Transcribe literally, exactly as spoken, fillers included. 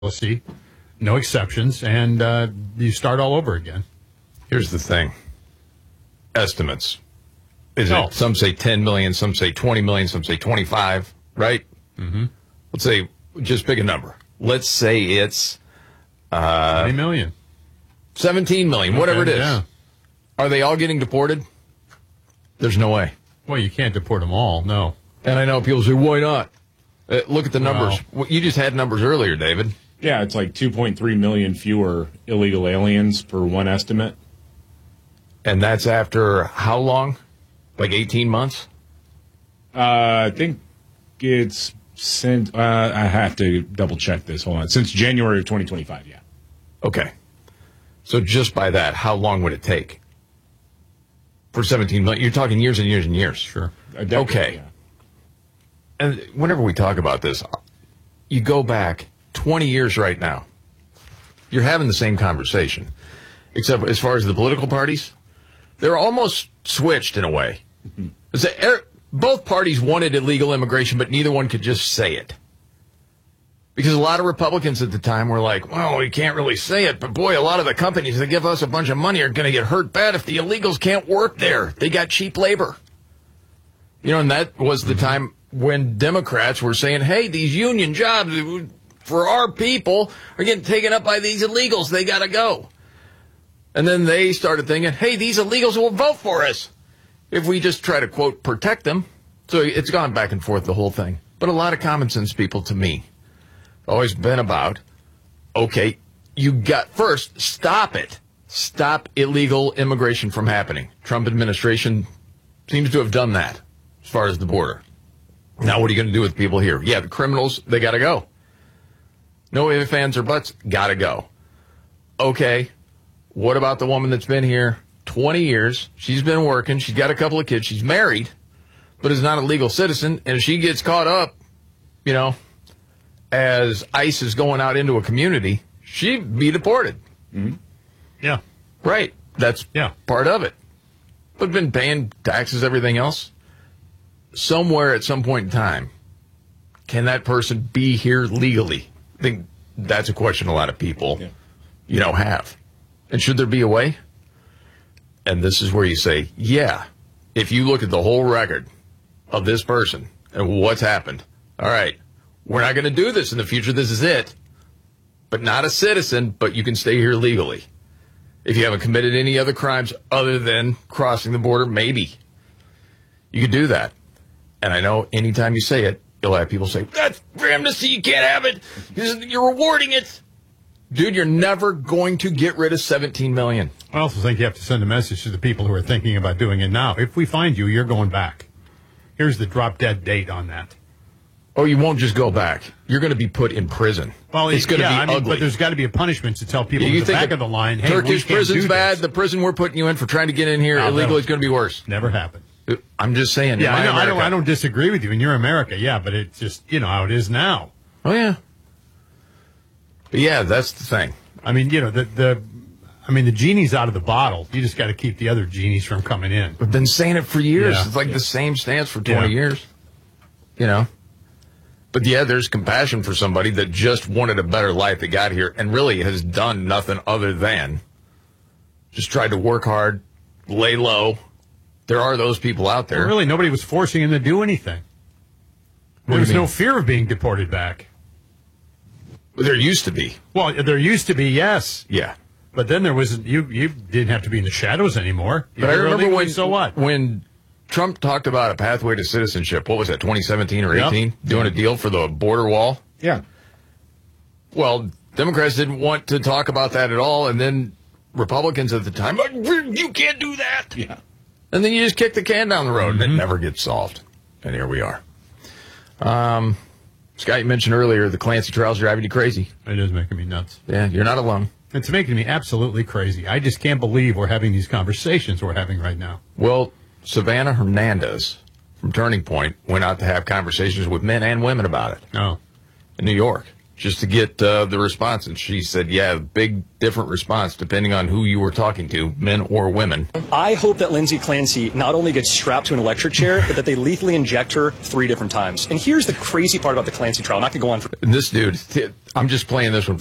policy, no exceptions, and uh, you start all over again. Here's the thing. Estimates. Is No. it, some say ten million, some say twenty million, some say twenty-five, right? Mm-hmm. Let's say, just pick a number. Let's say it's uh, twenty million. seventeen million, whatever Okay, it is. yeah. Are they all getting deported? There's no way. Well, you can't deport them all, no. And I know people say, why not? Uh, look at the numbers. Well- Well, you just had numbers earlier, David. Yeah, it's like two point three million fewer illegal aliens per one estimate. And that's after how long? Like eighteen months? Uh, I think it's since, uh, I have to double check this. Hold on. Since January of twenty twenty-five, yeah. Okay. So just by that, how long would it take? For seventeen million? You're talking years and years and years. Sure. A decade, Okay. yeah. And whenever we talk about this, you go back twenty years right now. You're having the same conversation. Except as far as the political parties, they're almost switched in a way. Mm-hmm. It's a- er, both parties wanted illegal immigration, but neither one could just say it. Because a lot of Republicans at the time were like, well, we can't really say it, but boy, a lot of the companies that give us a bunch of money are going to get hurt bad if the illegals can't work there. They got cheap labor. You know, and that was the time when Democrats were saying, hey, these union jobs for our people are getting taken up by these illegals. They got to go. And then they started thinking, hey, these illegals will vote for us if we just try to, quote, protect them. So it's gone back and forth, the whole thing. But a lot of common sense people, to me, always been about, okay, you got, first, stop it. Stop illegal immigration from happening. Trump administration seems to have done that as far as the border. Now, what are you going to do with people here? Yeah, the criminals, they got to go. No ifs, ands, or buts, got to go. Okay, what about the woman that's been here twenty years? She's been working. She's got a couple of kids. She's married, but is not a legal citizen. And if she gets caught up, you know, as ICE is going out into a community, she'd be deported. Mm-hmm. Yeah. Right. That's Yeah. part of it. But been paying taxes, everything else. Somewhere at some point in time, can that person be here legally? I think that's a question a lot of people, Yeah. you know, have. And should there be a way? And this is where you say, yeah, if you look at the whole record of this person and what's happened, all right, we're not going to do this in the future. This is it. But not a citizen, but you can stay here legally. If you haven't committed any other crimes other than crossing the border, maybe you could do that. And I know anytime you say it, you'll have people say, that's for amnesty, you can't have it. You're rewarding it. Dude, you're never going to get rid of seventeen million. I also think you have to send a message to the people who are thinking about doing it now. If we find you, you're going back. Here's the drop-dead date on that. Oh, you won't just go back. You're going to be put in prison. Well, it's going to yeah, be I mean, ugly. but there's got to be a punishment to tell people you at the think back the of the line, hey, we Turkish can't prison's do bad. this. The prison we're putting you in for trying to get in here No, illegally that'll- is going to be worse. Never happened. I'm just saying. Yeah, in I, know, my I don't. America- I don't disagree with you, and you're America. Yeah, but it's just you know how it is now. Oh yeah. But yeah, that's the thing. I mean, you know the the. I mean, the genie's out of the bottle. You just got to keep the other genies from coming in. We've been saying it for years. Yeah. It's like Yeah. the same stance for twenty Yeah. years. You know. But yeah, there's compassion for somebody that just wanted a better life that got here and really has done nothing other than just tried to work hard, lay low. There are those people out there. Well, really, nobody was forcing him to do anything. What do There you was no mean? fear of being deported back. There used to be. Well, there used to be, yes, Yeah. but then there was you. You didn't have to be in the shadows anymore. You But I were remember illegally, when, so what? when Trump talked about a pathway to citizenship, what was that, twenty seventeen or Yep. eighteen? Doing a deal for the border wall? Yeah. Well, Democrats didn't want to talk about that at all, and then Republicans at the time, like, you can't do that. Yeah. And then you just kick the can down the road, Mm-hmm. and it never gets solved. And here we are. Um, Scott, you mentioned earlier the Clancy trial's driving you crazy. It is making me nuts. Yeah, you're not alone. It's making me absolutely crazy. I just can't believe we're having these conversations we're having right now. Well, Savannah Hernandez from Turning Point went out to have conversations with men and women about it No. in New York. just to get uh, the response. And she said, yeah, big different response depending on who you were talking to, men or women. I hope that Lindsay Clancy not only gets strapped to an electric chair, but that they lethally inject her three different times. And here's the crazy part about the Clancy trial. I'm not going to go on for... And this dude, I'm just playing this one